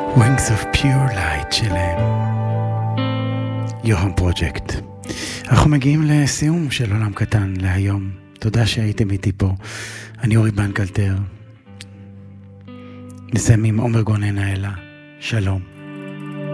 Wings of Pure Light שלהם, יוהם פרוג'קט. אנחנו מגיעים לסיום של עולם קטן להיום. תודה שהייתם איתי פה. אני אורי בנקלטר. נסיים עם עומר גונן האלה. שלום.